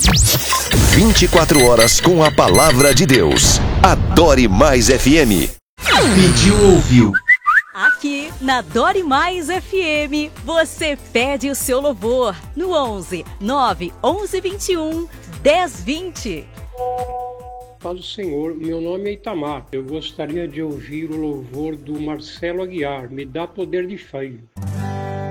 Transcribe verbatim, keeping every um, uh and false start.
vinte e quatro horas com a palavra de Deus. Adore Mais F M. Pediu, ouviu. Aqui na Adore Mais F M, você pede o seu louvor no onze nove onze vinte e um dez vinte. Paz do Senhor, meu nome é Itamar. Eu gostaria de ouvir o louvor do Marcelo Aguiar, Me Dá Poder de Fé.